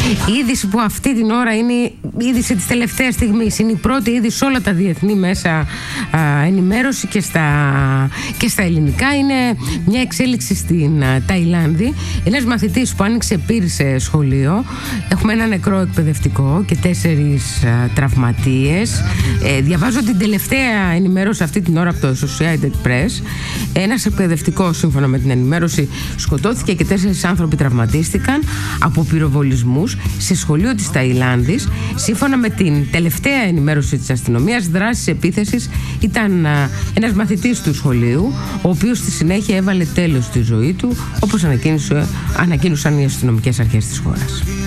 Η είδηση που αυτή την ώρα είναι η είδηση της τελευταίας στιγμής, είναι η πρώτη είδηση σε όλα τα διεθνή μέσα ενημέρωση και στα ελληνικά, είναι μια εξέλιξη στην Ταϊλάνδη. Ένας μαθητής που άνοιξε πύρ σε σχολείο, έχουμε ένα νεκρό εκπαιδευτικό και 4 τραυματίες. Διαβάζω την τελευταία ενημέρωση αυτή την ώρα από το Associated Press. Ένας εκπαιδευτικός, σύμφωνα με την ενημέρωση, σκοτώθηκε και 4 άνθρωποι τραυματίστηκαν από πυροβολισμούς σε σχολείο της Ταϊλάνδης. Σύμφωνα με την τελευταία ενημέρωση της αστυνομίας, δράσης επίθεσης ήταν ένας μαθητής του σχολείου, ο οποίος στη συνέχεια έβαλε τέλος στη ζωή του, όπως ανακοίνωσαν οι αστυνομικές αρχές της χώρας.